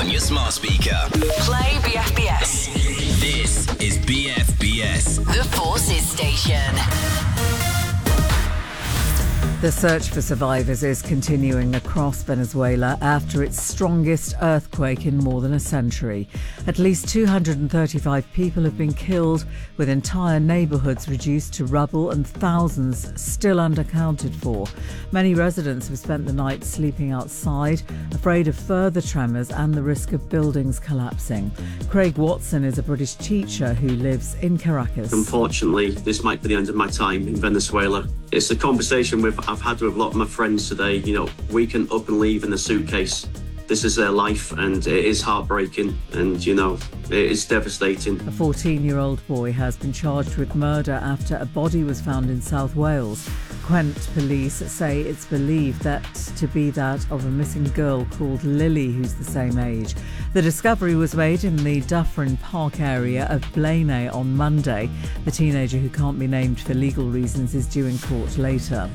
on your smart speaker. Play BFBS. This is BFBS. The Forces Station. The search for survivors is continuing across Venezuela after its strongest earthquake in more than a century. At least 235 people have been killed, with entire neighbourhoods reduced to rubble and thousands still unaccounted for. Many residents have spent the night sleeping outside, afraid of further tremors and the risk of buildings collapsing. Craig Watson is a British teacher who lives in Caracas. Unfortunately, this might be the end of my time in Venezuela. It's a conversation I've had with a lot of my friends today. You know, we can up and leave in a suitcase. This is their life, and it is heartbreaking, and, you know, it is devastating. A 14-year-old boy has been charged with murder after a body was found in South Wales. Gwent police say it's believed that to be that of a missing girl called Lily, who's the same age. The discovery was made in the Dufferin Park area of Blaenau on Monday. The teenager, who can't be named for legal reasons, is due in court later.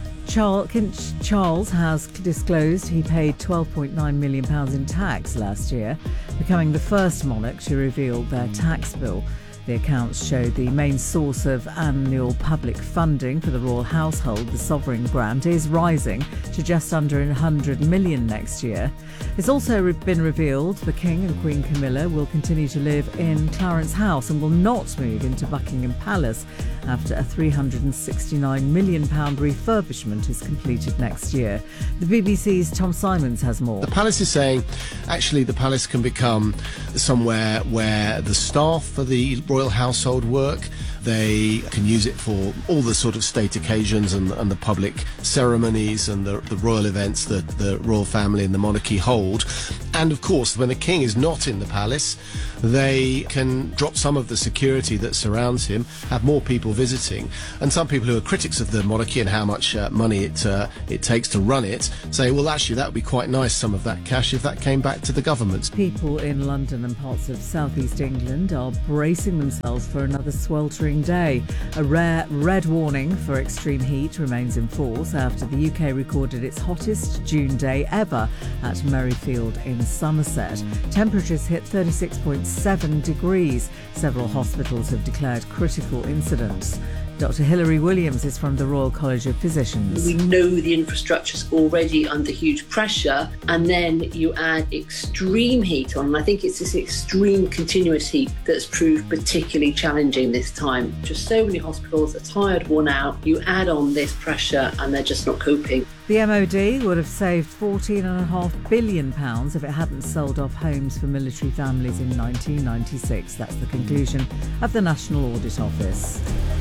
Charles has disclosed he paid £12.9 million in tax last year, becoming the first monarch to reveal their tax bill. The accounts show the main source of annual public funding for the royal household, the sovereign grant, is rising to just under 100 million next year. It's also been revealed the King and Queen Camilla will continue to live in Clarence House and will not move into Buckingham Palace after a £369 million refurbishment is completed next year. The BBC's Tom Simons has more. The palace is saying, actually, the palace can become somewhere where the staff for the royal household work. They can use it for all the sort of state occasions and the public ceremonies and the royal events that the royal family and the monarchy hold. And of course, when the king is not in the palace, they can drop some of the security that surrounds him, have more people visiting. And some people who are critics of the monarchy and how much money it takes to run it say, well, actually, that would be quite nice, some of that cash, if that came back to the government. People in London and parts of southeast England are bracing themselves for another sweltering day. A rare red warning for extreme heat remains in force after the UK recorded its hottest June day ever at Merrifield in Somerset. Temperatures hit 36.7 degrees. Several hospitals have declared critical incidents. Dr. Hilary Williams is from the Royal College of Physicians. We know the infrastructure's already under huge pressure, and then you add extreme heat on, and I think it's this extreme continuous heat that's proved particularly challenging this time. Just so many hospitals are tired, worn out. You add on this pressure and they're just not coping. The MOD would have saved £14.5 billion if it hadn't sold off homes for military families in 1996. That's the conclusion of the National Audit Office.